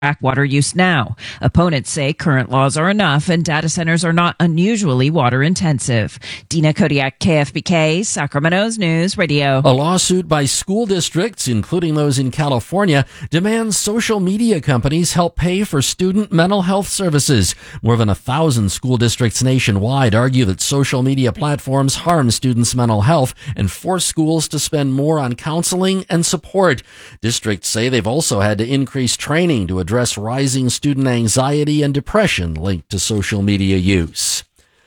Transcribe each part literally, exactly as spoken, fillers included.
water use now. Opponents say current laws are enough and data centers are not unusually water intensive. Dina Kodiak, K F B K, Sacramento's News Radio. A lawsuit by school districts, including those in California, demands social media companies help pay for student mental health services. More than a thousand school districts nationwide argue that social media platforms harm students' mental health and force schools to spend more on counseling and support. Districts say they've also had to increase training to address address rising student anxiety and depression linked to social media use.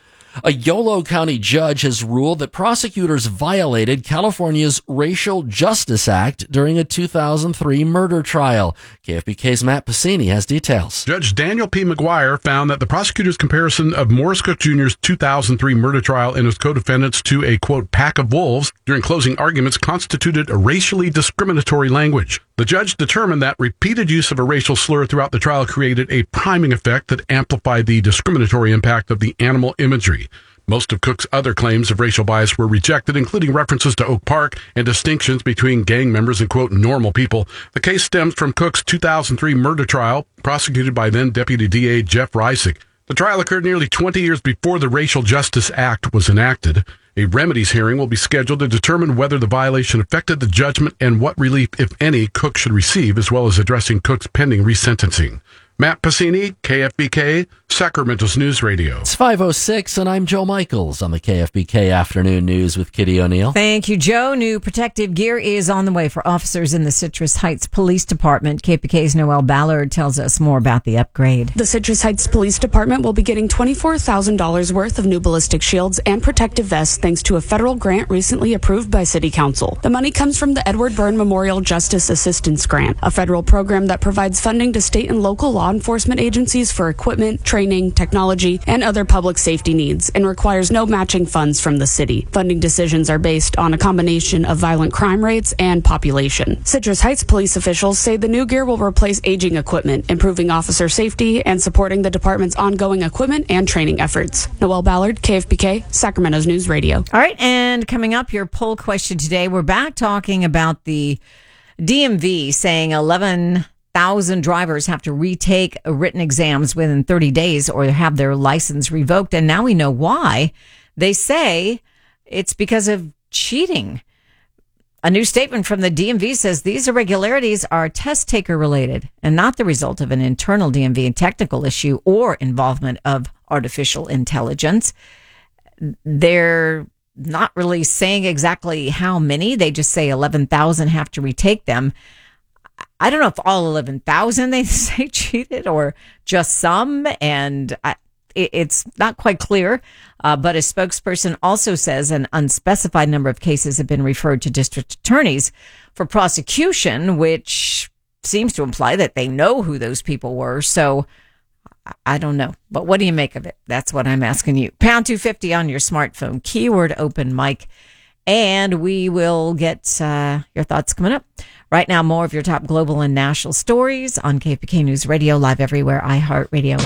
A Yolo County judge has ruled that prosecutors violated California's Racial Justice Act during a two thousand three murder trial. K F B K's Matt Pacini has details. Judge Daniel P. McGuire found that the prosecutor's comparison of Morris Cook Junior's two thousand three murder trial and his co-defendants to a, quote, pack of wolves during closing arguments constituted a racially discriminatory language. The judge determined that repeated use of a racial slur throughout the trial created a priming effect that amplified the discriminatory impact of the animal imagery. Most of Cook's other claims of racial bias were rejected, including references to Oak Park and distinctions between gang members and, quote, normal people. The case stems from Cook's two thousand three murder trial, prosecuted by then Deputy D A Jeff Reisig. The trial occurred nearly twenty years before the Racial Justice Act was enacted. A remedies hearing will be scheduled to determine whether the violation affected the judgment and what relief, if any, Cook should receive, as well as addressing Cook's pending resentencing. Matt Pacini, K F B K, Sacramento's News Radio. It's five oh six, and I'm Joe Michaels on the K F B K Afternoon News with Kitty O'Neill. Thank you, Joe. New protective gear is on the way for officers in the Citrus Heights Police Department. K F B K's Noelle Ballard tells us more about the upgrade. The Citrus Heights Police Department will be getting twenty-four thousand dollars worth of new ballistic shields and protective vests thanks to a federal grant recently approved by City Council. The money comes from the Edward Byrne Memorial Justice Assistance Grant, a federal program that provides funding to state and local law enforcement agencies for equipment, training, technology, and other public safety needs, and requires no matching funds from the city. Funding decisions are based on a combination of violent crime rates and population. Citrus Heights police officials say the new gear will replace aging equipment, improving officer safety and supporting the department's ongoing equipment and training efforts. Noelle Ballard, K F B K, Sacramento's News Radio. All right, and coming up, your poll question today, we're back talking about the D M V saying eleven thousand drivers have to retake written exams within thirty days or have their license revoked. And now we know why. They say it's because of cheating. A new statement from the D M V says these irregularities are test taker related and not the result of an internal D M V and technical issue or involvement of artificial intelligence. They're not really saying exactly how many. They just say eleven thousand have to retake them. I don't know if all eleven thousand they say cheated or just some, and I, it, it's not quite clear. Uh, but a spokesperson also says an unspecified number of cases have been referred to district attorneys for prosecution, which seems to imply that they know who those people were. So I don't know. But what do you make of it? That's what I'm asking you. Pound two fifty on your smartphone, keyword open mic, and we will get uh, your thoughts coming up. Right now, more of your top global and national stories on K F B K News Radio, live everywhere, iHeartRadio.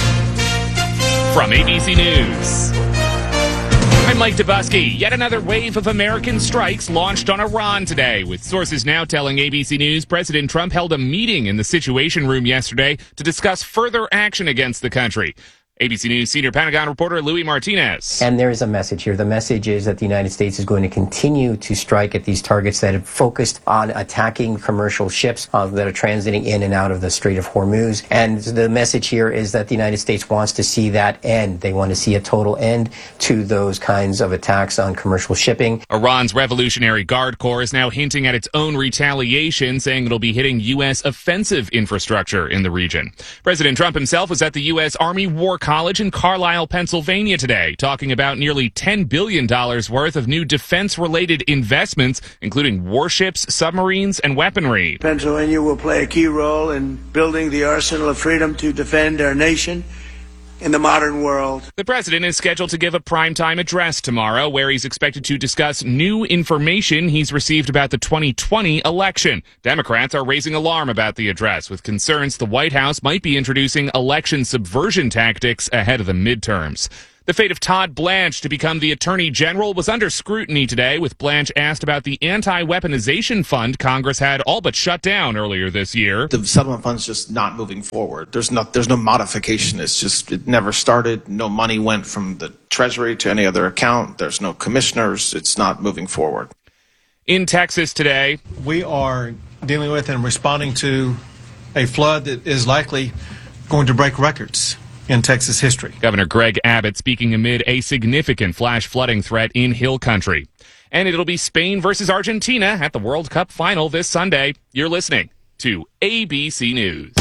From A B C News, I'm Mike Dubusky. Yet another wave of American strikes launched on Iran today, with sources now telling A B C News President Trump held a meeting in the Situation Room yesterday to discuss further action against the country. A B C News senior Pentagon reporter Louis Martinez. And there is a message here. The message is that the United States is going to continue to strike at these targets that have focused on attacking commercial ships uh, that are transiting in and out of the Strait of Hormuz. And the message here is that the United States wants to see that end. They want to see a total end to those kinds of attacks on commercial shipping. Iran's Revolutionary Guard Corps is now hinting at its own retaliation, saying it'll be hitting U S offensive infrastructure in the region. President Trump himself was at the U S Army War College in Carlisle, Pennsylvania today, talking about nearly ten billion dollars worth of new defense-related investments, including warships, submarines, and weaponry. Pennsylvania will play a key role in building the arsenal of freedom to defend our nation in the modern world. The president is scheduled to give a primetime address tomorrow, where he's expected to discuss new information he's received about the twenty twenty election. Democrats are raising alarm about the address, with concerns the White House might be introducing election subversion tactics ahead of the midterms. The fate of Todd Blanche to become the Attorney General was under scrutiny today, with Blanche asked about the anti-weaponization fund Congress had all but shut down earlier this year. The settlement fund's just not moving forward. There's no, there's no modification. It's just, it never started. No money went from the Treasury to any other account. There's no commissioners. It's not moving forward. In Texas today, we are dealing with and responding to a flood that is likely going to break records in Texas history. Governor Greg Abbott speaking amid a significant flash flooding threat in Hill Country. And it'll be Spain versus Argentina at the World Cup final this Sunday. You're listening to A B C News.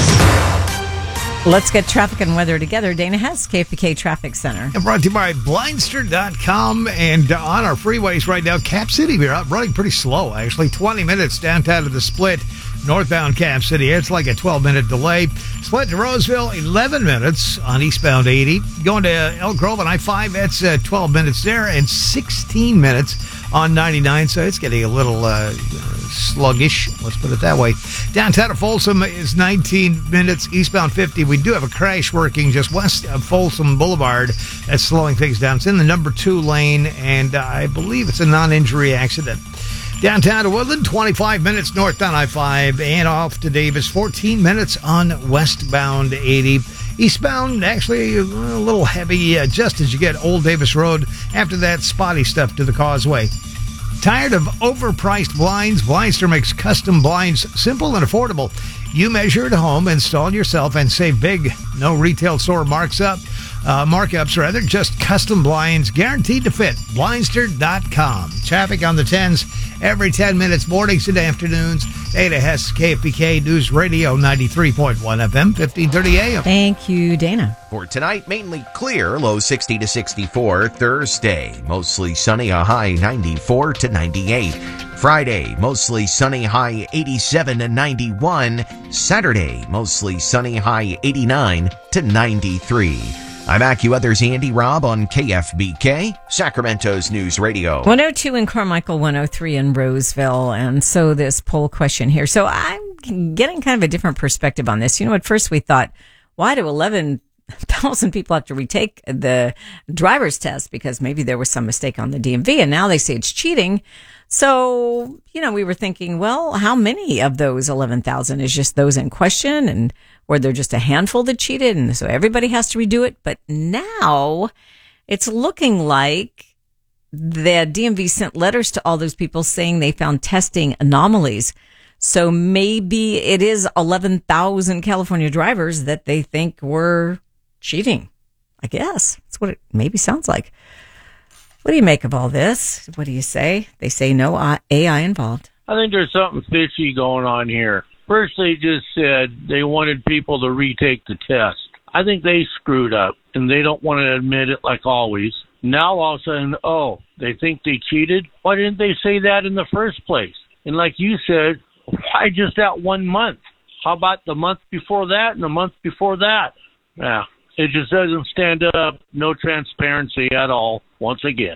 Let's get traffic and weather together. Dana Hess, K F B K Traffic Center. And brought to you by Blindster dot com. And uh, on our freeways right now, Cap City, we're out running pretty slow, actually. twenty minutes downtown to the Split, northbound Cap City. It's like a twelve-minute delay. Split to Roseville, eleven minutes on eastbound eighty. Going to Elk Grove on I five, that's uh, twelve minutes there, and sixteen minutes on ninety-nine. So it's getting a little uh, sluggish, let's put it that way. Downtown to Folsom is nineteen minutes, eastbound fifty. We do have a crash working just west of Folsom Boulevard. That's slowing things down. It's in the number two lane, and uh, I believe it's a non-injury accident. Downtown to Woodland, twenty-five minutes northbound I five, and off to Davis, fourteen minutes on westbound eighty. Eastbound, actually, a little heavy uh, just as you get Old Davis Road. After that, spotty stuff to the Causeway. Tired of overpriced blinds? Blindster makes custom blinds simple and affordable. You measure at home, install yourself, and save big. No retail store marks up, uh, markups, rather, just custom blinds guaranteed to fit. Blindster dot com. Traffic on the tens every ten minutes, mornings and afternoons. Dana Hess, K F B K News Radio, ninety-three point one F M, fifteen thirty A M. Thank you, Dana. For tonight, mainly clear, low sixty to sixty-four. Thursday, mostly sunny, a high ninety-four to ninety-eight. Friday, mostly sunny, high eighty-seven to ninety-one. Saturday, mostly sunny, high eighty-nine to ninety-three. I'm AccuWeather's Andy Robb on K F B K, Sacramento's News Radio. one oh two in Carmichael, one oh three in Roseville. And so this poll question here. So I'm getting kind of a different perspective on this. You know, at first we thought, why do eleven thousand people have to retake the driver's test? Because maybe there was some mistake on the D M V, and now they say it's cheating. So, you know, we were thinking, well, how many of those eleven thousand is just those in question, and were there just a handful that cheated, and so everybody has to redo it? But now it's looking like the D M V sent letters to all those people saying they found testing anomalies. So maybe it is eleven thousand California drivers that they think were cheating. I guess that's what it maybe sounds like. What do you make of all this? What do you say? They say no A I involved. I think there's something fishy going on here. First, they just said they wanted people to retake the test. I think they screwed up, and they don't want to admit it like always. Now, all of a sudden, oh, they think they cheated? Why didn't they say that in the first place? And like you said, why just that one month? How about the month before that and the month before that? Yeah, it just doesn't stand up. No transparency at all, once again.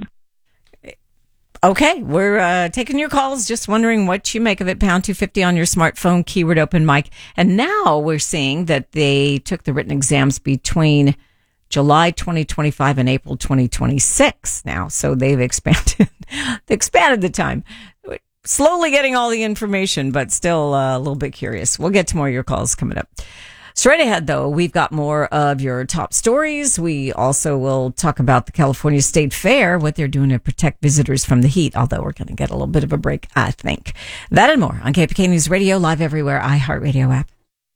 Okay, we're uh, taking your calls, just wondering what you make of it. Pound two fifty on your smartphone, keyword open mic. And now we're seeing that they took the written exams between July twenty twenty-five and April twenty twenty-six now. So they've expanded, they expanded the time. Slowly getting all the information, but still uh, a little bit curious. We'll get to more of your calls coming up. Straight ahead, though, we've got more of your top stories. We also will talk about the California State Fair, what they're doing to protect visitors from the heat, although we're going to get a little bit of a break, I think. That and more on K F B K News Radio, live everywhere, iHeartRadio app.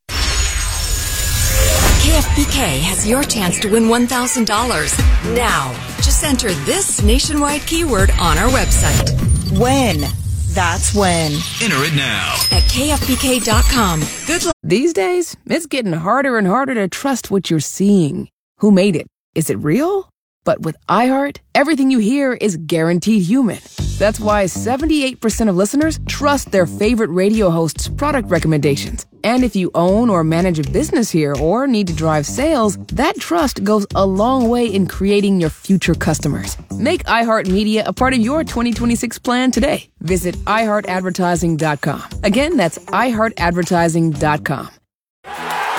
K F B K has your chance to win one thousand dollars. Now, just enter this nationwide keyword on our website. When. That's when. Enter it now at K F B K dot com. Good luck. These days, it's getting harder and harder to trust what you're seeing. Who made it? Is it real? But with iHeart, everything you hear is guaranteed human. That's why seventy-eight percent of listeners trust their favorite radio hosts' product recommendations. And if you own or manage a business here or need to drive sales, that trust goes a long way in creating your future customers. Make iHeartMedia a part of your twenty twenty-six plan today. Visit i heart advertising dot com. Again, that's i heart advertising dot com.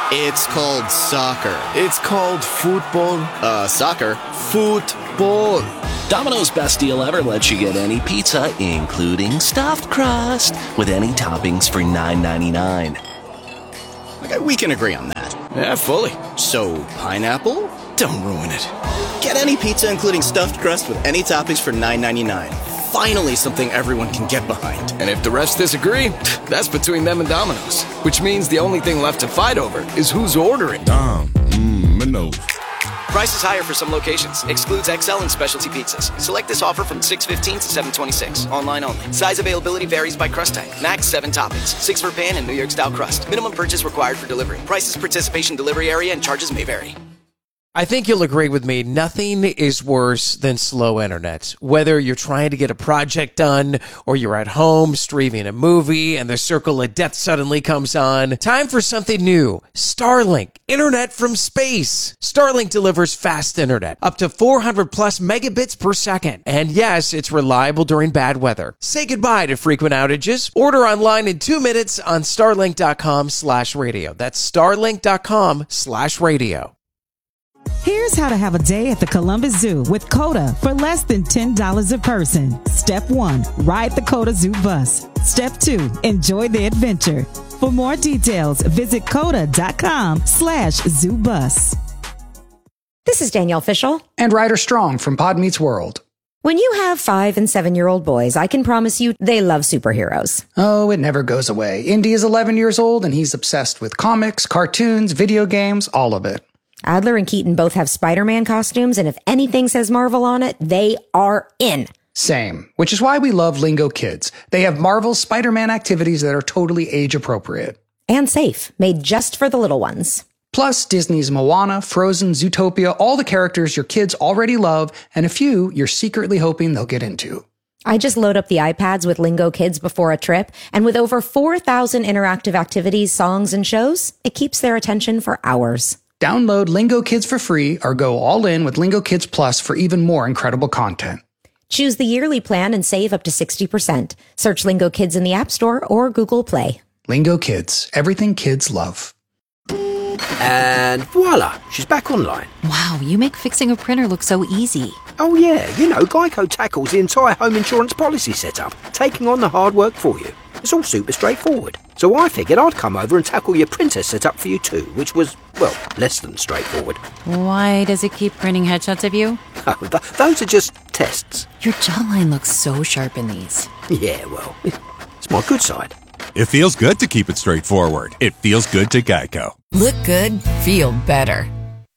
It's called soccer. It's called football. Uh, soccer. Football. Domino's Best Deal Ever lets you get any pizza, including stuffed crust, with any toppings for nine ninety-nine. Okay, we can agree on that. Yeah, fully. So, pineapple? Don't ruin it. Get any pizza, including stuffed crust, with any toppings for nine ninety-nine. Finally, something everyone can get behind. And if the rest disagree, that's between them and Domino's. Which means the only thing left to fight over is who's ordering. Dom, mmm, Minos. Price is higher for some locations. Excludes X L and specialty pizzas. Select this offer from six fifteen to seven twenty-six. Online only. Size availability varies by crust type. Max seven toppings. Six for pan and New York style crust. Minimum purchase required for delivery. Prices, participation, delivery area, and charges may vary. I think you'll agree with me. Nothing is worse than slow internet. Whether you're trying to get a project done or you're at home streaming a movie and the circle of death suddenly comes on. Time for something new. Starlink. Internet from space. Starlink delivers fast internet. Up to four hundred plus megabits per second. And yes, it's reliable during bad weather. Say goodbye to frequent outages. Order online in two minutes on starlink.com slash radio. That's starlink.com slash radio. Here's how to have a day at the Columbus Zoo with COTA for less than ten dollars a person. Step one, ride the COTA Zoo bus. Step two, enjoy the adventure. For more details, visit COTA.com slash zoo bus. This is Danielle Fishel. And Ryder Strong from Pod Meets World. When you have five and seven-year-old boys, I can promise you they love superheroes. Oh, it never goes away. Indy is eleven years old, and he's obsessed with comics, cartoons, video games, all of it. Adler and Keaton both have Spider-Man costumes, and if anything says Marvel on it, they are in. Same, which is why we love Lingo Kids. They have Marvel's Spider-Man activities that are totally age-appropriate. And safe, made just for the little ones. Plus, Disney's Moana, Frozen, Zootopia, all the characters your kids already love, and a few you're secretly hoping they'll get into. I just load up the iPads with Lingo Kids before a trip, and with over four thousand interactive activities, songs, and shows, it keeps their attention for hours. Download Lingo Kids for free or go all in with Lingo Kids Plus for even more incredible content. Choose the yearly plan and save up to sixty percent. Search Lingo Kids in the App Store or Google Play. Lingo Kids, everything kids love. And voila, she's back online. Wow, you make fixing a printer look so easy. Oh yeah, you know, Geico tackles the entire home insurance policy setup, taking on the hard work for you. It's all super straightforward. So I figured I'd come over and tackle your printer setup for you too, which was, well, less than straightforward. Why does it keep printing headshots of you? Oh, th- those are just tests. Your jawline looks so sharp in these. Yeah, well, it's my good side. It feels good to keep it straightforward. It feels good to Geico. Look good, feel better.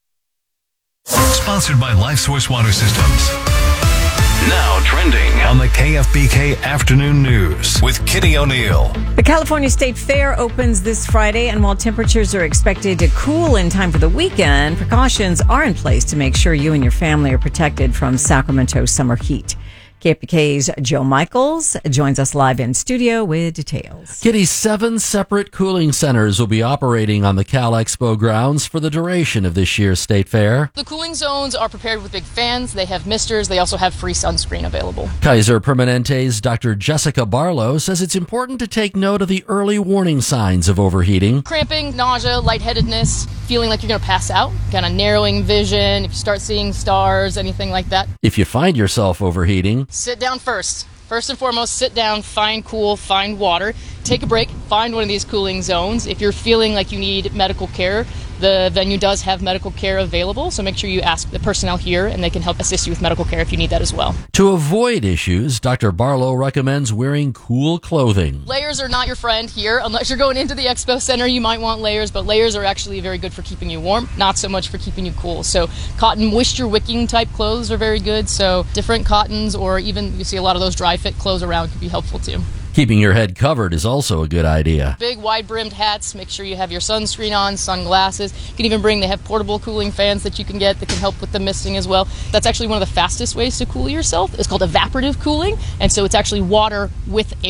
Sponsored by LifeSource Water Systems. Now trending on the K F B K Afternoon News with Kitty O'Neill. The California State Fair opens this Friday, and while temperatures are expected to cool in time for the weekend, precautions are in place to make sure you and your family are protected from Sacramento's summer heat. K F B K's Joe Michaels joins us live in studio with details. Kitty, seven separate cooling centers will be operating on the Cal Expo grounds for the duration of this year's State Fair. The cooling zones are prepared with big fans. They have misters. They also have free sunscreen available. Kaiser Permanente's Doctor Jessica Barlow says it's important to take note of the early warning signs of overheating. Cramping, nausea, lightheadedness, feeling like you're going to pass out, kind of narrowing vision, if you start seeing stars, anything like that. If you find yourself overheating, sit down first. First and foremost, sit down, find cool, find water, take a break, find one of these cooling zones. If you're feeling like you need medical care, the venue does have medical care available, so make sure you ask the personnel here and they can help assist you with medical care if you need that as well. To avoid issues, Doctor Barlow recommends wearing cool clothing. Layers are not your friend here. Unless you're going into the expo center, you might want layers, but layers are actually very good for keeping you warm, not so much for keeping you cool. So cotton moisture wicking type clothes are very good, so different cottons or even you see a lot of those dry fit clothes around could be helpful too. Keeping your head covered is also a good idea. Big wide-brimmed hats, make sure you have your sunscreen on, sunglasses. You can even bring, they have portable cooling fans that you can get that can help with the misting as well. That's actually one of the fastest ways to cool yourself. It's called evaporative cooling, and so it's actually water with air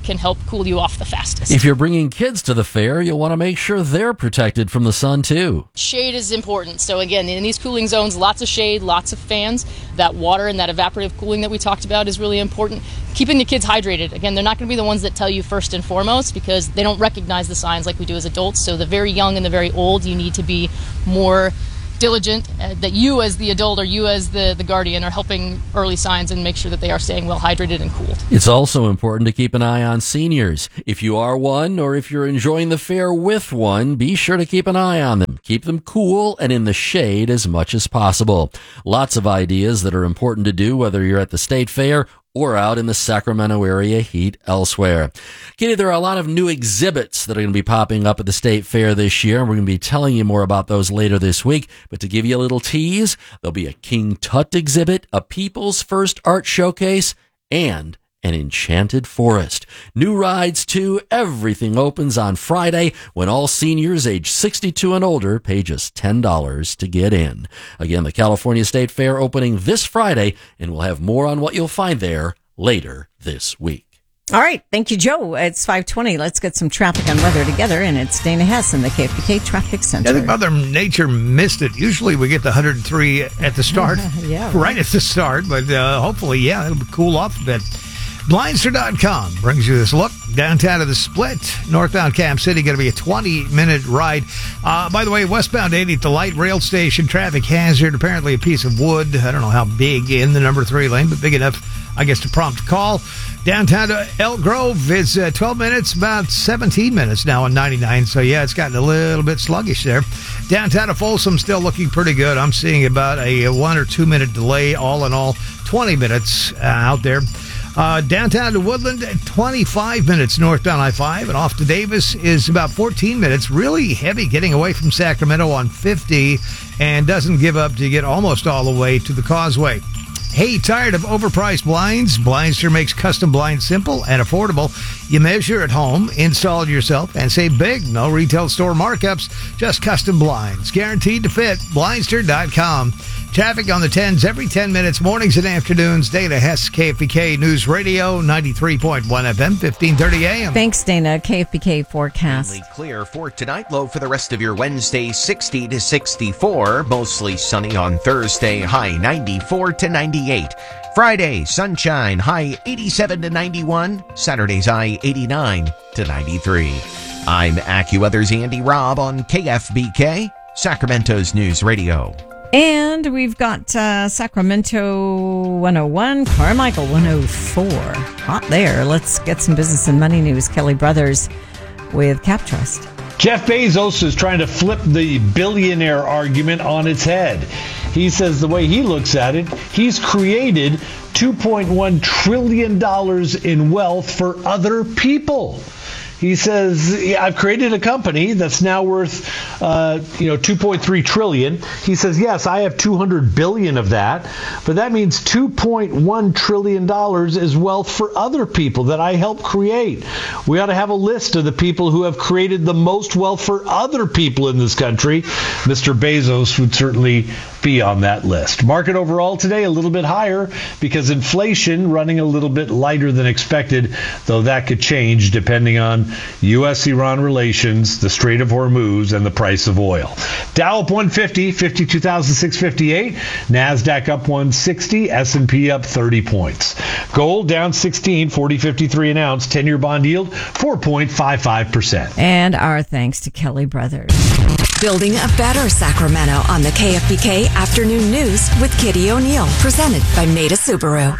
can help cool you off the fastest. If you're bringing kids to the fair, you'll want to make sure they're protected from the sun, too. Shade is important. So again, in these cooling zones, lots of shade, lots of fans. That water and that evaporative cooling that we talked about is really important. Keeping the kids hydrated. Again, they're not going to be the ones that tell you first and foremost because they don't recognize the signs like we do as adults. So the very young and the very old, you need to be more diligent, uh, that you as the adult or you as the, the guardian are helping early signs and make sure that they are staying well hydrated and cooled. It's also important to keep an eye on seniors. If you are one or if you're enjoying the fair with one, be sure to keep an eye on them. Keep them cool and in the shade as much as possible. Lots of ideas that are important to do whether you're at the state fair or out in the Sacramento area heat elsewhere. Kitty, there are a lot of new exhibits that are going to be popping up at the State Fair this year, and we're going to be telling you more about those later this week. But to give you a little tease, there'll be a King Tut exhibit, a People's First Art Showcase, and an Enchanted Forest. New rides, too. Everything opens on Friday when all seniors age sixty-two and older pay just ten dollars to get in. Again, the California State Fair opening this Friday, and we'll have more on what you'll find there later this week. All right. Thank you, Joe. It's five twenty. Let's get some traffic and weather together, and it's Dana Hess in the K F B K Traffic Center. I think Mother Nature missed it. Usually we get the one hundred three at the start, yeah, right. right at the start, but uh, hopefully, yeah, it'll cool off a bit. Blindster dot com brings you this look. Downtown to the Split, northbound Camp City, going to be a twenty-minute ride. Uh, by the way, westbound eighty at the light rail station, traffic hazard, apparently a piece of wood. I don't know how big in the number three lane, but big enough, I guess, to prompt a call. Downtown to Elk Grove is uh, twelve minutes, about seventeen minutes now on ninety-nine. So, yeah, it's gotten a little bit sluggish there. Downtown to Folsom, still looking pretty good. I'm seeing about a one or two minute delay, all in all, twenty minutes uh, out there. Uh, downtown to Woodland, twenty-five minutes northbound I five, and off to Davis is about fourteen minutes. Really heavy getting away from Sacramento on fifty, and doesn't give up to get almost all the way to the Causeway. Hey, tired of overpriced blinds? Blindster makes custom blinds simple and affordable. You measure at home, install it yourself, and save big. No retail store markups, just custom blinds. Guaranteed to fit. Blindster dot com. Traffic on the tens every ten minutes, mornings and afternoons. Dana Hess, K F B K News Radio, ninety-three point one F M, fifteen thirty A M. Thanks, Dana. K F B K forecast. Mainly clear for tonight. Low for the rest of your Wednesday, sixty to sixty-four. Mostly sunny on Thursday, high ninety-four to ninety-eight. Friday, sunshine, high eighty-seven to ninety-one. Saturday's high eighty-nine to ninety-three. I'm AccuWeather's Andy Robb on K F B K, Sacramento's News Radio. And we've got uh, Sacramento one oh one, Carmichael one oh four. Hot there. Let's get some business and money news. Kelly Brothers with CapTrust. Jeff Bezos is trying to flip the billionaire argument on its head. He says the way he looks at it, he's created two point one trillion dollars in wealth for other people. He says, yeah, I've created a company that's now worth, uh, you know, two point three trillion dollars. He says, yes, I have two hundred billion dollars of that, but that means two point one trillion dollars is wealth for other people that I helped create. We ought to have a list of the people who have created the most wealth for other people in this country. Mister Bezos would certainly be on that list. Market overall today a little bit higher because inflation running a little bit lighter than expected, though that could change depending on U S Iran relations, the Strait of Hormuz, and the price of oil. Dow up one fifty, fifty-two thousand six hundred fifty-eight. NASDAQ up one sixty. S and P up thirty points. Gold down sixteen, forty fifty-three an ounce. ten-year bond yield four point five five percent. And our thanks to Kelly Brothers. Building a better Sacramento on the K F B K Afternoon News with Kitty O'Neill. Presented by Maida Subaru.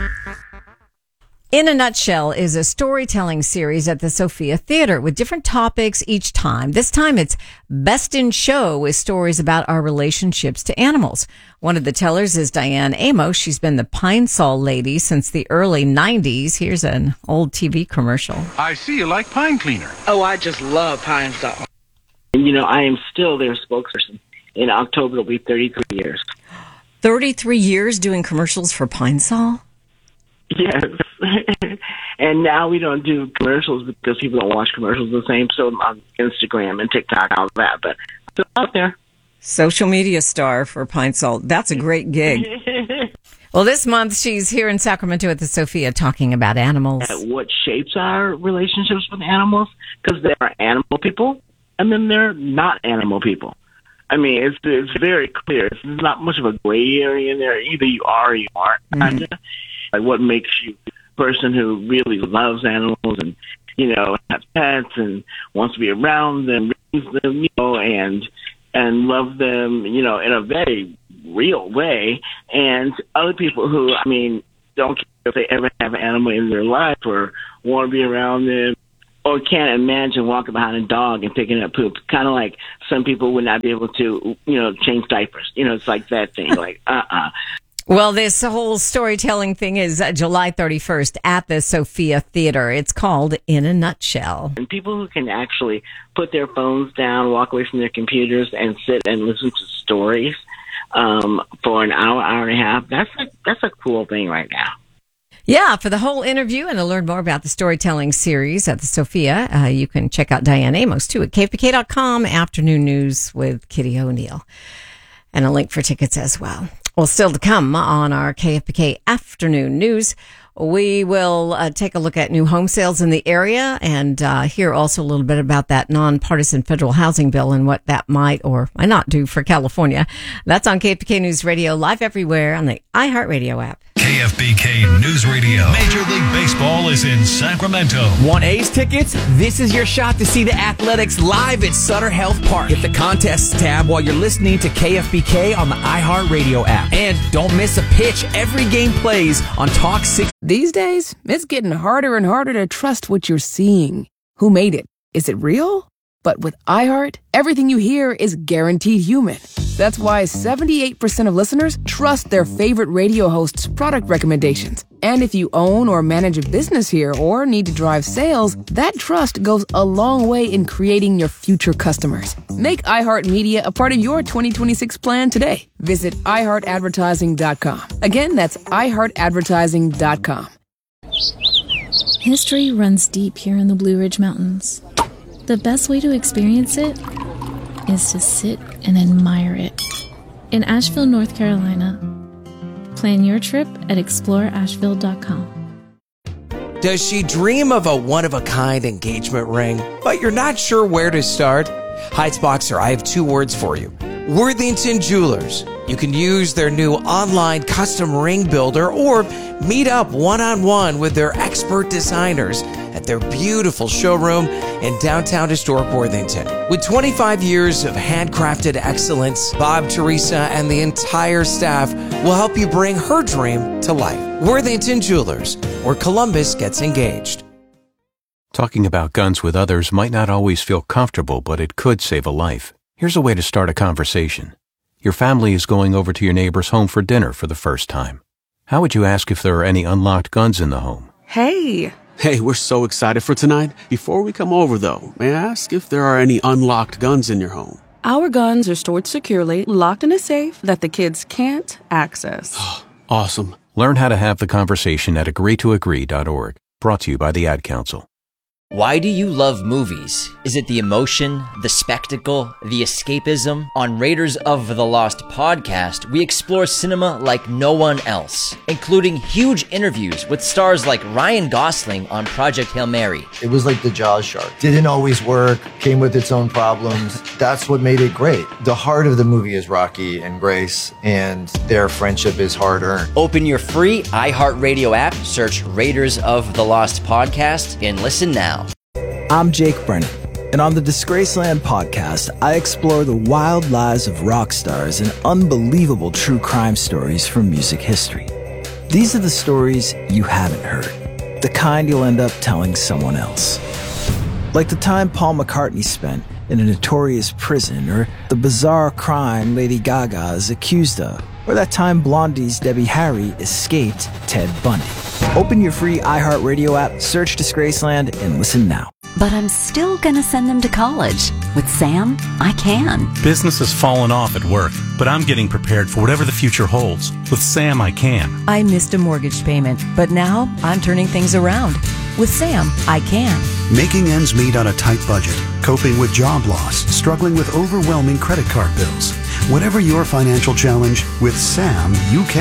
In a Nutshell is a storytelling series at the Sophia Theater with different topics each time. This time it's Best in Show with stories about our relationships to animals. One of the tellers is Diane Amos. She's been the Pine Sol lady since the early nineties. Here's an old T V commercial. I see you like Pine Cleaner. Oh, I just love Pine Sol. You know, I am still their spokesperson. In October, it'll be thirty-three years. thirty-three years doing commercials for Pine Sol? Yes. And now we don't do commercials because people don't watch commercials the same. So on Instagram and TikTok and all that. But still out there. Social media star for Pine Sol. That's a great gig. Well, this month she's here in Sacramento at the Sophia talking about animals. What shapes our relationships with animals? Because there are animal people, and then there are not animal people. I mean, it's it's very clear. It's not much of a gray area in there. Either you are or you aren't. Mm-hmm. Like, what makes you a person who really loves animals and, you know, has pets and wants to be around them, raise them, you know, and and love them, you know, in a very real way, and other people who, I mean, don't care if they ever have an animal in their life or want to be around them or can't imagine walking behind a dog and picking up poop. Kind of like some people would not be able to, you know, change diapers. You know, it's like that thing, like, uh-uh. Well, this whole storytelling thing is uh, July thirty-first at the Sophia Theater. It's called In a Nutshell. And people who can actually put their phones down, walk away from their computers, and sit and listen to stories um, for an hour, hour and a half, that's a, that's a cool thing right now. Yeah, for the whole interview and to learn more about the storytelling series at the Sophia, uh, you can check out Diane Amos, too, at K F B K dot com, Afternoon News with Kitty O'Neill. And a link for tickets as well. Well, still to come on our K F B K Afternoon News, we will uh, take a look at new home sales in the area and uh, hear also a little bit about that nonpartisan federal housing bill and what that might or might not do for California. That's on K F B K News Radio, live everywhere on the iHeartRadio app. K F B K News Radio. Major League Baseball is in Sacramento. Want A's tickets? This is your shot to see the Athletics live at Sutter Health Park. Hit the contests tab while you're listening to K F B K on the iHeartRadio app. And don't miss a pitch. Every game plays on Talk six. These days, it's getting harder and harder to trust what you're seeing. Who made it? Is it real? But with iHeart, everything you hear is guaranteed human. That's why seventy-eight percent of listeners trust their favorite radio hosts' product recommendations. And if you own or manage a business here or need to drive sales, that trust goes a long way in creating your future customers. Make iHeartMedia a part of your twenty twenty-six plan today. Visit i heart advertising dot com. Again, that's i heart advertising dot com. History runs deep here in the Blue Ridge Mountains. The best way to experience it is to sit and admire it. In Asheville, North Carolina. Plan your trip at explore asheville dot com. Does she dream of a one-of-a-kind engagement ring, but you're not sure where to start? Heightsboxer, I have two words for you. Worthington Jewelers. You can use their new online custom ring builder or meet up one-on-one with their expert designers at their beautiful showroom in downtown historic Worthington. With twenty-five years of handcrafted excellence, Bob, Teresa, and the entire staff will help you bring her dream to life. Worthington Jewelers, where Columbus gets engaged. Talking about guns with others might not always feel comfortable, but it could save a life. Here's a way to start a conversation. Your family is going over to your neighbor's home for dinner for the first time. How would you ask if there are any unlocked guns in the home? Hey! Hey, we're so excited for tonight. Before we come over, though, may I ask if there are any unlocked guns in your home? Our guns are stored securely, locked in a safe that the kids can't access. Awesome. Learn how to have the conversation at agree to agree dot org. Brought to you by the Ad Council. Why do you love movies? Is it the emotion, the spectacle, the escapism? On Raiders of the Lost podcast, we explore cinema like no one else, including huge interviews with stars like Ryan Gosling on Project Hail Mary. It was like the Jaws shark. Didn't always work, came with its own problems. That's what made it great. The heart of the movie is Rocky and Grace, and their friendship is hard-earned. Open your free iHeartRadio app, search Raiders of the Lost podcast, and listen now. I'm Jake Brennan, and on the Disgraceland podcast, I explore the wild lives of rock stars and unbelievable true crime stories from music history. These are the stories you haven't heard, the kind you'll end up telling someone else. Like the time Paul McCartney spent in a notorious prison, or the bizarre crime Lady Gaga is accused of, or that time Blondie's Debbie Harry escaped Ted Bundy. Open your free iHeartRadio app, search Disgraceland, and listen now. But I'm still gonna send them to college. With Sam, I can. Business has fallen off at work, but I'm getting prepared for whatever the future holds. With Sam, I can. I missed a mortgage payment, but now I'm turning things around. With Sam, I can. Making ends meet on a tight budget, coping with job loss, struggling with overwhelming credit card bills. Whatever your financial challenge, with Sam, you can.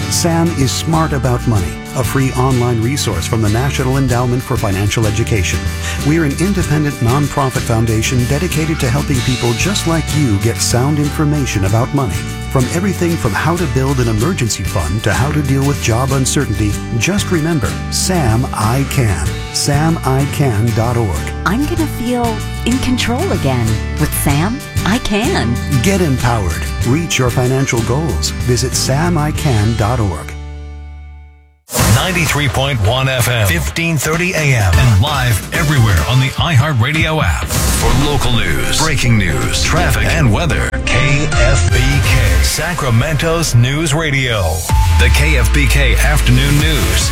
SAM is Smart About Money, a free online resource from the National Endowment for Financial Education. We're an independent nonprofit foundation dedicated to helping people just like you get sound information about money. From everything from how to build an emergency fund to how to deal with job uncertainty, just remember, SAM I CAN. sam I can dot org. I'm going to feel in control again. With Sam, I can. Get empowered. Reach your financial goals. Visit sam I can dot org. ninety-three point one F M, fifteen thirty A M, and live everywhere on the iHeartRadio app. For local news, breaking news, traffic, and weather, K F B K, Sacramento's News Radio. The K F B K Afternoon News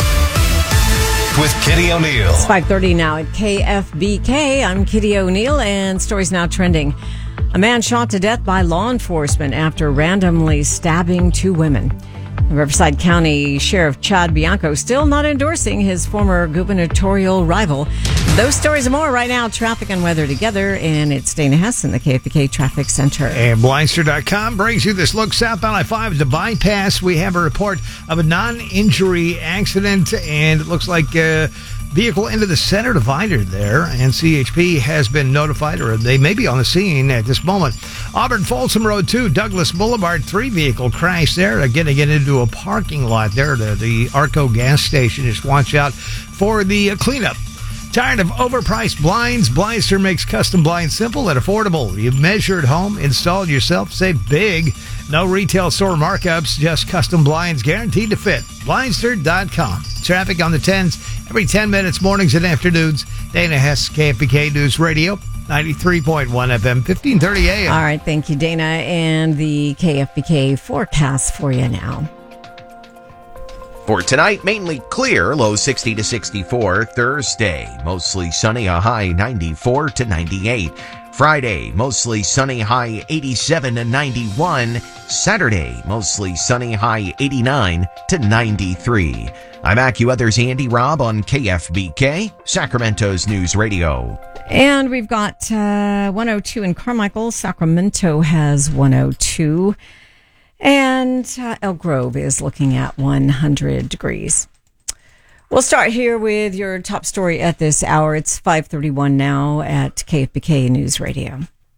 with Kitty O'Neill. It's five thirty now at K F B K. I'm Kitty O'Neill, and stories now trending. A man shot to death by law enforcement after randomly stabbing two women. Riverside County Sheriff Chad Bianco still not endorsing his former gubernatorial rival. Those stories and more right now, traffic and weather together, and it's Dana Hess in the K F B K Traffic Center. And Blindster dot com brings you this look southbound I five at the bypass. We have a report of a non-injury accident, and it looks like a vehicle into the center divider there, and C H P has been notified, or they may be on the scene at this moment. Auburn Folsom Road two, Douglas Boulevard, three vehicle crash there. Again, to get into a parking lot there to the Arco gas station. Just watch out for the cleanup. Tired of overpriced blinds? Blindster makes custom blinds simple and affordable. You've measured home, installed yourself, save big. No retail store markups, just custom blinds guaranteed to fit. Blindster dot com. Traffic on the tens every ten minutes, mornings and afternoons. Dana Hess, K F B K News Radio, ninety-three point one F M, fifteen thirty A M. All right, thank you, Dana. And the K F B K forecast for you now. For tonight, mainly clear, low sixty to sixty-four. Thursday, mostly sunny, a high ninety-four to ninety-eight. Friday, mostly sunny, high eighty-seven to ninety-one. Saturday, mostly sunny, high eighty-nine to ninety-three. I'm AccuWeather's Andy Robb on K F B K, Sacramento's News Radio. And we've got uh, one oh two in Carmichael. Sacramento has one oh two. And uh, Elk Grove is looking at one hundred degrees. We'll start here with your top story at this hour. It's five thirty-one now at K F B K News Radio.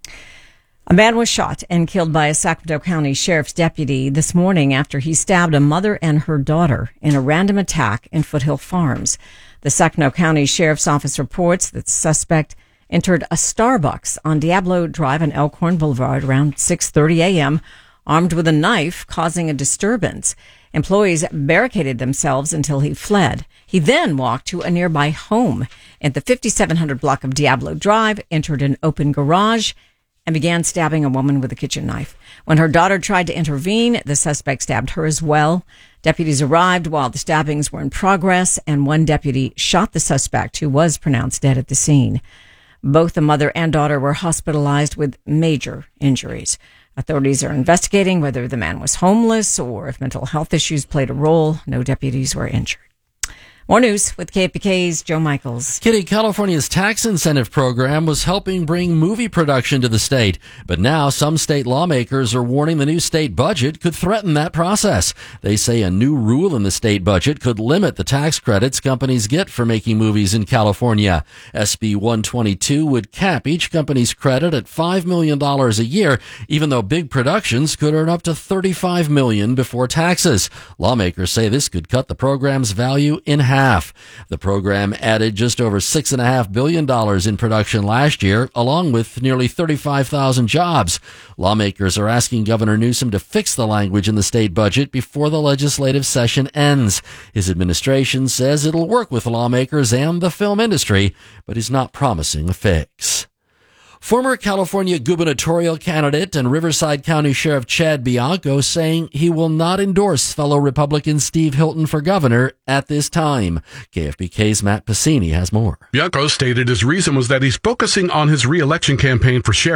A man was shot and killed by a Sacramento County Sheriff's deputy this morning after he stabbed a mother and her daughter in a random attack in Foothill Farms. The Sacramento County Sheriff's Office reports that the suspect entered a Starbucks on Diablo Drive and Elkhorn Boulevard around six thirty a.m., armed with a knife, causing a disturbance. Employees barricaded themselves until he fled. He then walked to a nearby home at the fifty-seven hundred block of Diablo Drive, entered an open garage, and began stabbing a woman with a kitchen knife. When her daughter tried to intervene, the suspect stabbed her as well. Deputies arrived while the stabbings were in progress, and one deputy shot the suspect, who was pronounced dead at the scene. Both the mother and daughter were hospitalized with major injuries. Authorities are investigating whether the man was homeless or if mental health issues played a role. No deputies were injured. More news with K F B K's Joe Michaels. Kitty, California's tax incentive program was helping bring movie production to the state. But now some state lawmakers are warning the new state budget could threaten that process. They say a new rule in the state budget could limit the tax credits companies get for making movies in California. S B one twenty-two would cap each company's credit at five million dollars a year, even though big productions could earn up to thirty-five million dollars before taxes. Lawmakers say this could cut the program's value in half. Half. The program added just over six point five billion dollars in production last year, along with nearly thirty-five thousand jobs. Lawmakers are asking Governor Newsom to fix the language in the state budget before the legislative session ends. His administration says it'll work with lawmakers and the film industry, but is not promising a fix. Former California gubernatorial candidate and Riverside County Sheriff Chad Bianco saying he will not endorse fellow Republican Steve Hilton for governor at this time. K F B K's Matt Pacini has more. Bianco stated his reason was that he's focusing on his re-election campaign for sheriff,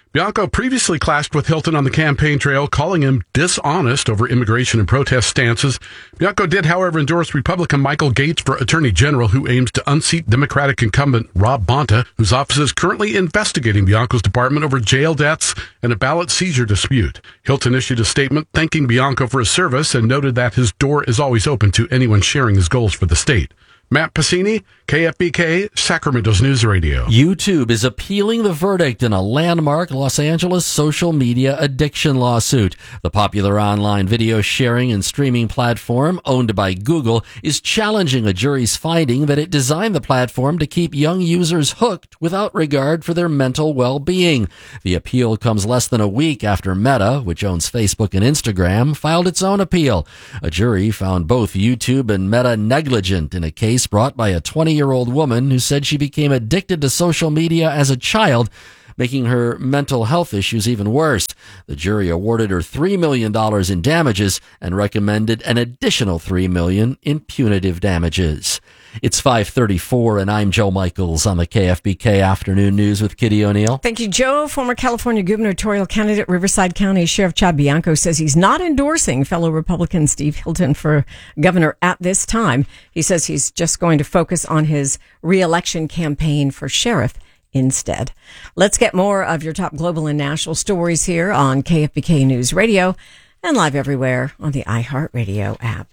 Bianco previously clashed with Hilton on the campaign trail, calling him dishonest over immigration and protest stances. Bianco did, however, endorse Republican Michael Gates for Attorney General, who aims to unseat Democratic incumbent Rob Bonta, whose office is currently investigating Bianco's department over jail debts and a ballot seizure dispute. Hilton issued a statement thanking Bianco for his service and noted that his door is always open to anyone sharing his goals for the state. Matt Pacini, K F B K, Sacramento's News Radio. YouTube is appealing the verdict in a landmark Los Angeles social media addiction lawsuit. The popular online video sharing and streaming platform, owned by Google, is challenging a jury's finding that it designed the platform to keep young users hooked without regard for their mental well-being. The appeal comes less than a week after Meta, which owns Facebook and Instagram, filed its own appeal. A jury found both YouTube and Meta negligent in a case brought by a twenty-year-old woman who said she became addicted to social media as a child, making her mental health issues even worse. The jury awarded her three million dollars in damages and recommended an additional three million dollars in punitive damages. It's five thirty-four, and I'm Joe Michaels on the K F B K Afternoon News with Kitty O'Neill. Thank you, Joe. Former California gubernatorial candidate Riverside County Sheriff Chad Bianco says he's not endorsing fellow Republican Steve Hilton for governor at this time. He says he's just going to focus on his re-election campaign for sheriff instead. Let's get more of your top global and national stories here on K F B K News Radio and live everywhere on the iHeartRadio app.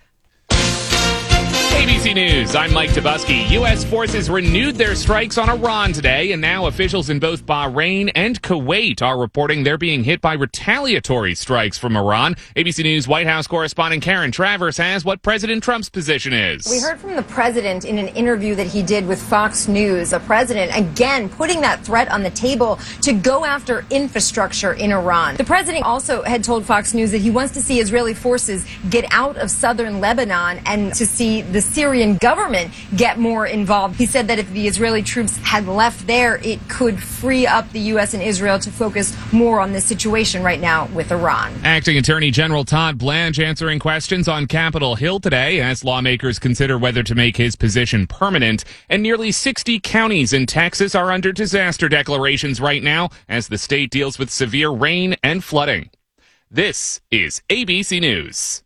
A B C News, I'm Mike Tabusky. U S forces renewed their strikes on Iran today, and now officials in both Bahrain and Kuwait are reporting they're being hit by retaliatory strikes from Iran. A B C News White House correspondent Karen Travers has what President Trump's position is. We heard from the president in an interview that he did with Fox News, a president again putting that threat on the table to go after infrastructure in Iran. The president also had told Fox News that he wants to see Israeli forces get out of southern Lebanon and to see the Syrian government get more involved. He said that if the Israeli troops had left there, it could free up the U S and Israel to focus more on this situation right now with Iran. Acting Attorney General Todd Blanche answering questions on Capitol Hill today as lawmakers consider whether to make his position permanent. And nearly sixty counties in Texas are under disaster declarations right now as the state deals with severe rain and flooding. This is A B C News.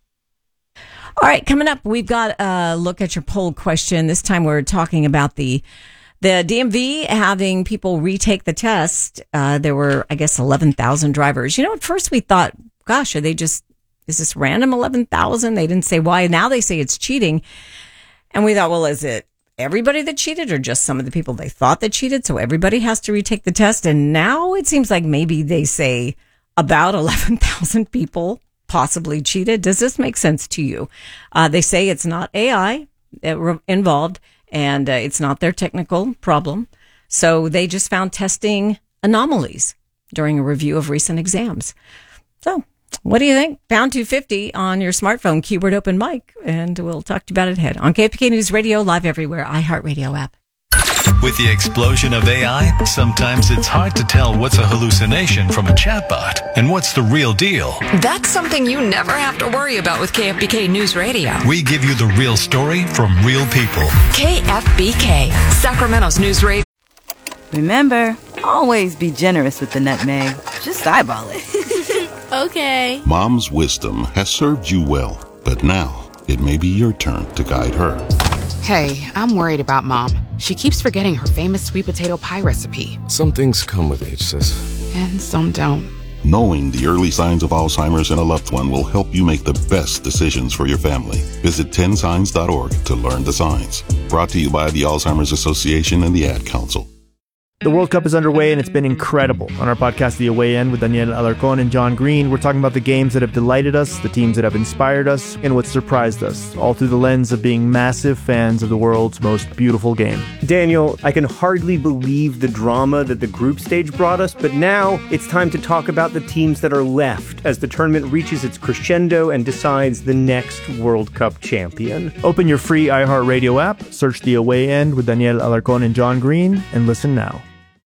All right, coming up, we've got a look at your poll question. This time we're talking about the the D M V having people retake the test. Uh, there were, I guess, eleven thousand drivers. You know, at first we thought, gosh, are they just, is this random eleven thousand? They didn't say why. Now they say it's cheating. And we thought, well, is it everybody that cheated or just some of the people they thought that cheated? So everybody has to retake the test. And now it seems like maybe they say about eleven thousand people possibly cheated. Does this make sense to you? Uh, they say it's not A I involved and uh, it's not their technical problem. So they just found testing anomalies during a review of recent exams. So what do you think? Pound two fifty on your smartphone, keyword open mic, and we'll talk to you about it ahead on K F B K News Radio, live everywhere, iHeartRadio app. With the explosion of A I, sometimes it's hard to tell what's a hallucination from a chatbot and what's the real deal. That's something you never have to worry about with K F B K News Radio. We give you the real story from real people. K F B K, Sacramento's News Radio. Remember, always be generous with the nutmeg. Just eyeball it. Okay. Mom's wisdom has served you well, but now it may be your turn to guide her. Hey, I'm worried about Mom. She keeps forgetting her famous sweet potato pie recipe. Some things come with age, sis. And some don't. Knowing the early signs of Alzheimer's in a loved one will help you make the best decisions for your family. Visit ten signs dot org to learn the signs. Brought to you by the Alzheimer's Association and the Ad Council. The World Cup is underway and it's been incredible. On our podcast, The Away End, with Daniel Alarcón and John Green, we're talking about the games that have delighted us, the teams that have inspired us, and what surprised us, all through the lens of being massive fans of the world's most beautiful game. Daniel, I can hardly believe the drama that the group stage brought us, but now it's time to talk about the teams that are left as the tournament reaches its crescendo and decides the next World Cup champion. Open your free iHeartRadio app, search The Away End with Daniel Alarcón and John Green, and listen now.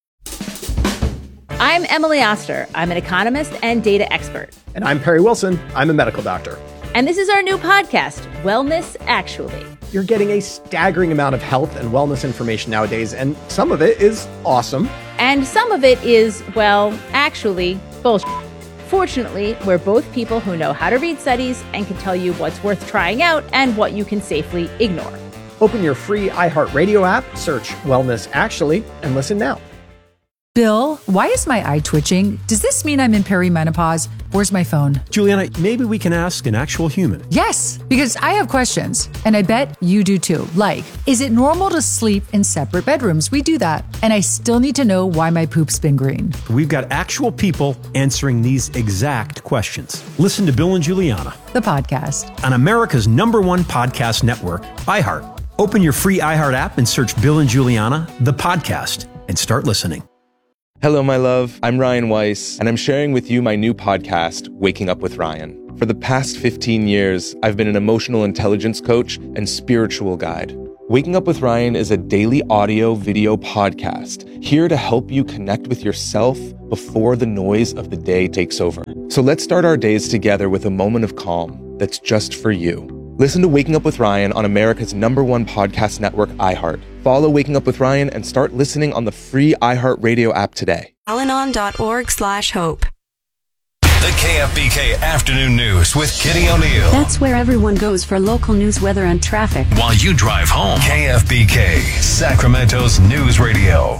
I'm Emily Oster. I'm an economist and data expert. And I'm Perry Wilson. I'm a medical doctor. And this is our new podcast, Wellness Actually. You're getting a staggering amount of health and wellness information nowadays, and some of it is awesome. And some of it is, well, actually, bullshit. Fortunately, we're both people who know how to read studies and can tell you what's worth trying out and what you can safely ignore. Open your free iHeartRadio app, search Wellness Actually, and listen now. Bill, why is my eye twitching? Does this mean I'm in perimenopause? Where's my phone? Juliana, maybe we can ask an actual human. Yes, because I have questions, and I bet you do too. Like, is it normal to sleep in separate bedrooms? We do that. And I still need to know why my poop's been green. We've got actual people answering these exact questions. Listen to Bill and Juliana, the podcast, on America's number one podcast network, iHeart. Open your free iHeart app and search Bill and Juliana, the podcast, and start listening. Hello, my love. I'm Ryan Weiss, and I'm sharing with you my new podcast, Waking Up with Ryan. For the past fifteen years, I've been an emotional intelligence coach and spiritual guide. Waking Up with Ryan is a daily audio video podcast here to help you connect with yourself before the noise of the day takes over. So let's start our days together with a moment of calm that's just for you. Listen to Waking Up with Ryan on America's number one podcast network, iHeart. Follow Waking Up with Ryan and start listening on the free iHeartRadio app today. Al-Anon.org slash hope. The K F B K Afternoon News with Kitty O'Neill. That's where everyone goes for local news, weather, and traffic. While you drive home, K F B K, Sacramento's news radio.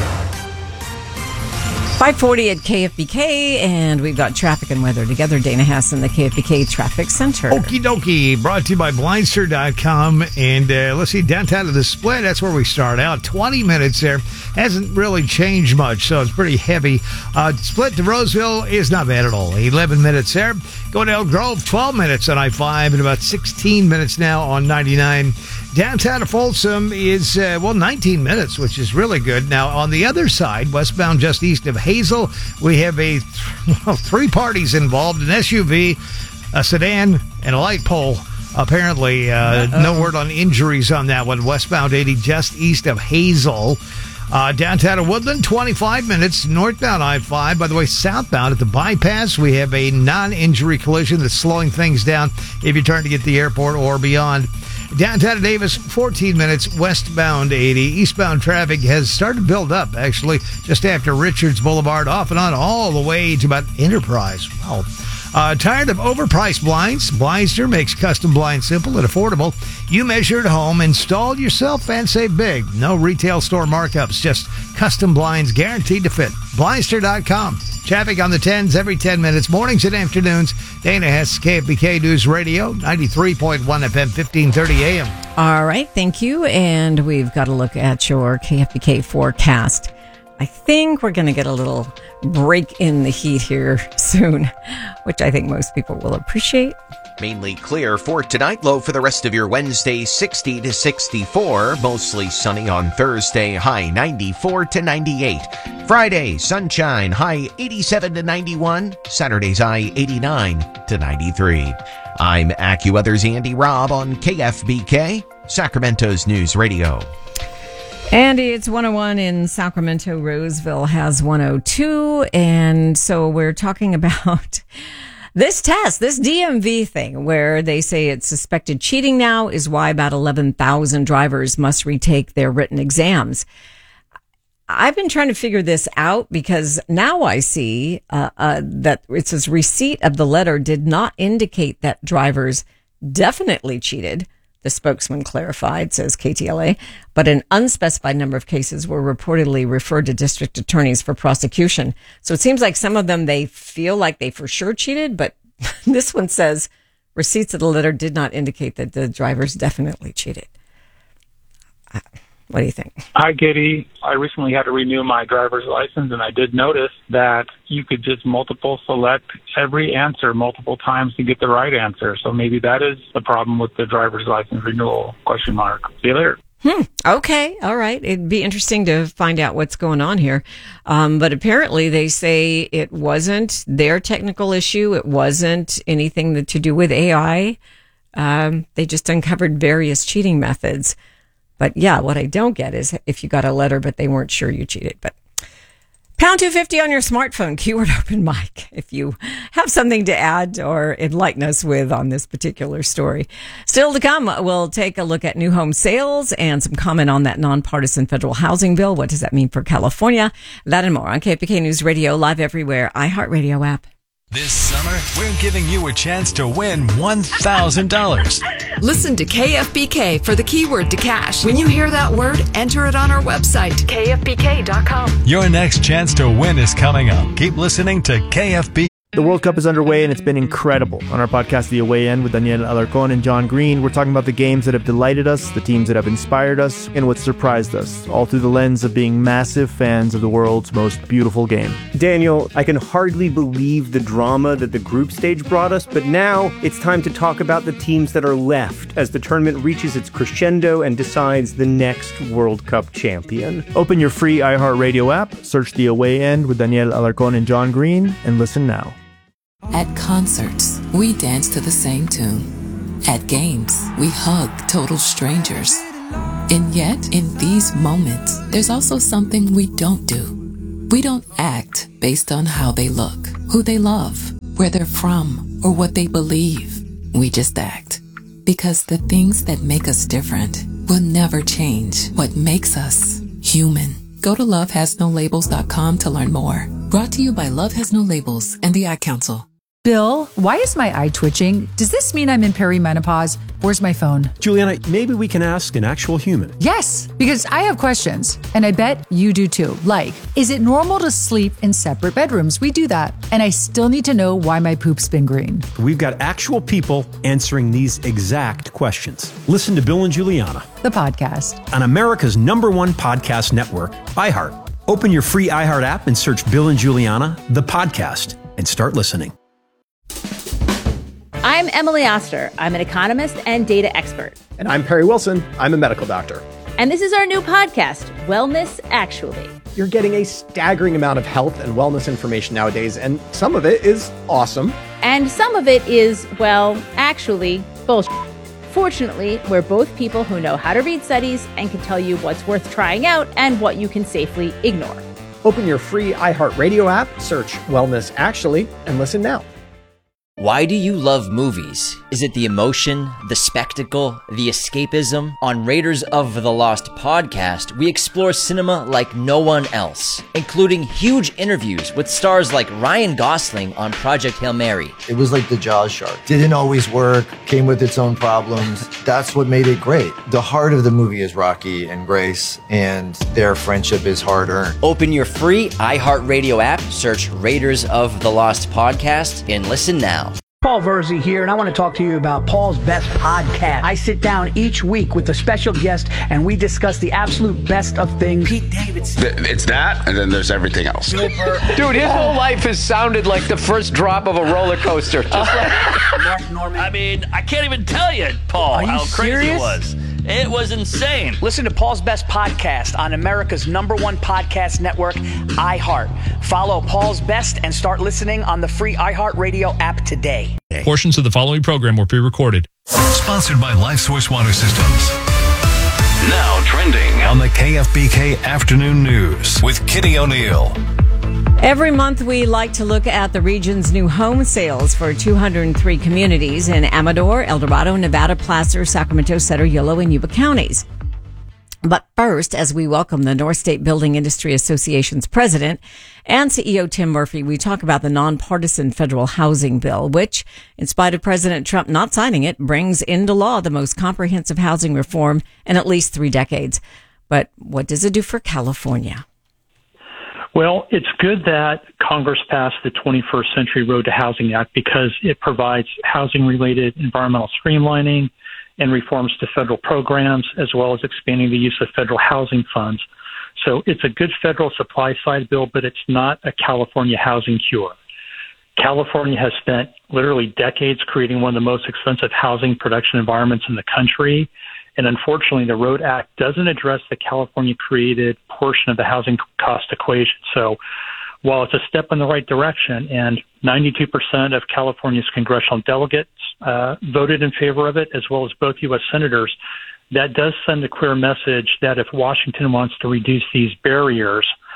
five forty at K F B K, and we've got traffic and weather together. Dana Haas in the K F B K Traffic Center. Okie dokie, brought to you by Blindster dot com. And uh, let's see, downtown to the Split, that's where we start out. twenty minutes there. Hasn't really changed much, so it's pretty heavy. Uh, Split to Roseville is not bad at all. eleven minutes there. Go to Elk Grove, twelve minutes on I five, and about sixteen minutes now on ninety-nine. Downtown to Folsom is, uh, well, nineteen minutes, which is really good. Now, on the other side, westbound just east of Hazel, we have a well, three parties involved, an S U V, a sedan, and a light pole. Apparently, uh, no word on injuries on that one. Westbound eighty just east of Hazel. Uh, downtown to Woodland, twenty-five minutes. Northbound I five. By the way, southbound at the bypass, we have a non-injury collision that's slowing things down if you're trying to get to the airport or beyond. Downtown to Davis, fourteen minutes, westbound eighty. Eastbound traffic has started to build up, actually, just after Richards Boulevard, off and on all the way to about Enterprise. Wow. Uh, tired of overpriced blinds? Blindster makes custom blinds simple and affordable. You measure at home, install yourself, and save big. No retail store markups, just custom blinds guaranteed to fit. Blindster dot com. Traffic on the tens every ten minutes, mornings and afternoons. Dana has K F B K News Radio, ninety-three point one F M, fifteen thirty A M. All right, thank you. And we've got to look at your K F B K forecast. I think we're going to get a little break in the heat here soon, which I think most people will appreciate. Mainly clear for tonight. Low for the rest of your Wednesday, sixty to sixty-four. Mostly sunny on Thursday, high ninety-four to ninety-eight. Friday, sunshine, high eighty-seven to ninety-one. Saturday's high eighty-nine to ninety-three. I'm AccuWeather's Andy Robb on K F B K, Sacramento's News Radio. Andy, it's one oh one in Sacramento. Roseville has one oh two. And so we're talking about this test, this D M V thing, where they say it's suspected cheating now is why about eleven thousand drivers must retake their written exams. I've been trying to figure this out because now I see uh, uh, that it says receipt of the letter did not indicate that drivers definitely cheated. The spokesman clarified, says K T L A, but an unspecified number of cases were reportedly referred to district attorneys for prosecution. So it seems like some of them, they feel like they for sure cheated, but this one says receipts of the letter did not indicate that the drivers definitely cheated. What do you think? Hi, Kitty. I recently had to renew my driver's license, and I did notice that you could just multiple select every answer multiple times to get the right answer. So maybe that is the problem with the driver's license renewal, question mark. See you later. Hmm. Okay. All right. It'd be interesting to find out what's going on here. Um, but apparently they say it wasn't their technical issue. It wasn't anything that to do with A I. Um, they just uncovered various cheating methods. But yeah, what I don't get is if you got a letter, but they weren't sure you cheated. But Pound two fifty on your smartphone, keyword open mic, if you have something to add or enlighten us with on this particular story. Still to come, we'll take a look at new home sales and some comment on that nonpartisan federal housing bill. What does that mean for California? That and more on K F B K News Radio, live everywhere, iHeartRadio app. This summer, we're giving you a chance to win one thousand dollars. Listen to K F B K for the keyword to cash. When you hear that word, enter it on our website, K F B K dot com. Your next chance to win is coming up. Keep listening to K F B K. The World Cup is underway and it's been incredible. On our podcast, The Away End, with Daniel Alarcon and John Green, we're talking about the games that have delighted us, the teams that have inspired us, and what surprised us, all through the lens of being massive fans of the world's most beautiful game. Daniel, I can hardly believe the drama that the group stage brought us, but now it's time to talk about the teams that are left as the tournament reaches its crescendo and decides the next World Cup champion. Open your free iHeartRadio app, search The Away End with Daniel Alarcon and John Green, and listen now. At concerts, we dance to the same tune. At games, we hug total strangers. And yet, in these moments, there's also something we don't do. We don't act based on how they look, who they love, where they're from, or what they believe. We just act. Because the things that make us different will never change what makes us human. Go to love has no labels dot com to learn more. Brought to you by Love Has No Labels and the Ad Council. Bill, why is my eye twitching? Does this mean I'm in perimenopause? Where's my phone? Juliana, maybe we can ask an actual human. Yes, because I have questions, and I bet you do too. Like, is it normal to sleep in separate bedrooms? We do that. And I still need to know why my poop's been green. We've got actual people answering these exact questions. Listen to Bill and Juliana, the podcast, on America's number one podcast network, iHeart. Open your free iHeart app and search Bill and Juliana, the podcast, and start listening. I'm Emily Oster. I'm an economist and data expert. And I'm Perry Wilson. I'm a medical doctor. And this is our new podcast, Wellness Actually. You're getting a staggering amount of health and wellness information nowadays, and some of it is awesome. And some of it is, well, actually, bullshit. Fortunately, we're both people who know how to read studies and can tell you what's worth trying out and what you can safely ignore. Open your free iHeartRadio app, search Wellness Actually, and listen now. Why do you love movies? Is it the emotion, the spectacle, the escapism? On Raiders of the Lost podcast, we explore cinema like no one else, including huge interviews with stars like Ryan Gosling on Project Hail Mary. It was like the Jaws shark. Didn't always work, came with its own problems. That's what made it great. The heart of the movie is Rocky and Grace, and their friendship is hard-earned. Open your free iHeartRadio app, search Raiders of the Lost podcast, and listen now. Paul Verzi here, and I want to talk to you about Paul's Best Podcast. I sit down each week with a special guest, and we discuss the absolute best of things. Pete Davidson. It's that, and then there's everything else. Dude, his whole life has sounded like the first drop of a roller coaster. Just like Mark Norman. I mean, I can't even tell you, Paul, Are you how crazy serious? it was. It was insane. Listen to Paul's Best Podcast on America's number one podcast network, iHeart. Follow Paul's Best and start listening on the free iHeartRadio app today. Portions of the following program were pre-recorded. Sponsored by LifeSource Water Systems. Now trending on the K F B K Afternoon News with Kitty O'Neill. Every month, we like to look at the region's new home sales for two hundred three communities in Amador, El Dorado, Nevada, Placer, Sacramento, Cedar, Yolo, and Yuba counties. But first, as we welcome the North State Building Industry Association's president and C E O Tim Murphy, we talk about the nonpartisan federal housing bill, which, in spite of President Trump not signing it, brings into law the most comprehensive housing reform in at least three decades. But what does it do for California? Well, it's good that Congress passed the twenty-first Century Road to Housing Act because it provides housing-related environmental streamlining and reforms to federal programs, as well as expanding the use of federal housing funds. So it's a good federal supply-side bill, but it's not a California housing cure. California has spent literally decades creating one of the most expensive housing production environments in the country. And unfortunately, the ROAD Act doesn't address the California-created portion of the housing cost equation. So while it's a step in the right direction, and ninety-two percent of California's congressional delegates uh, voted in favor of it, as well as both U S senators, that does send a clear message that if Washington wants to reduce these barriers,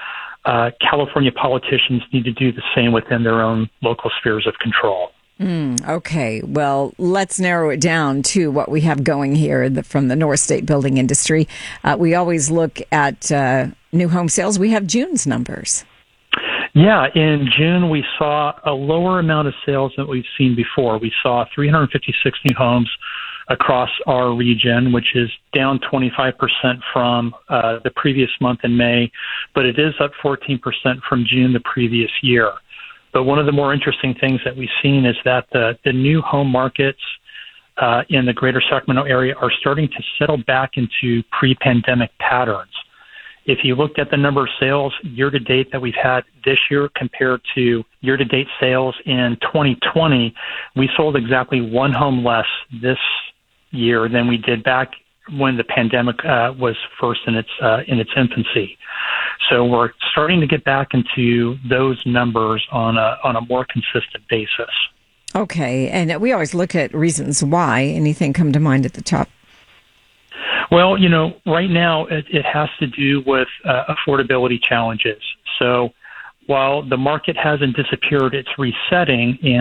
uh, California politicians need to do the same within their own local spheres of control. Mm, okay, well, let's narrow it down to what we have going here the, from the North State building industry. Uh, we always look at uh, new home sales. We have June's numbers. Yeah, in June, we saw a lower amount of sales than we've seen before. We saw three hundred fifty-six new homes across our region, which is down twenty-five percent from uh, the previous month in May, but it is up fourteen percent from June the previous year. But one of the more interesting things that we've seen is that the, the new home markets uh, in the greater Sacramento area are starting to settle back into pre-pandemic patterns. If you looked at the number of sales year-to-date that we've had this year compared to year-to-date sales in twenty twenty, we sold exactly one home less this year than we did back when the pandemic uh, was first in its uh, in its infancy. So we're starting to get back into those numbers on a on a more consistent basis. Okay, and we always look at reasons why. Anything come to mind at the top? Well, you know, right now it, it has to do with uh, affordability challenges. So while the market hasn't disappeared, it's resetting, and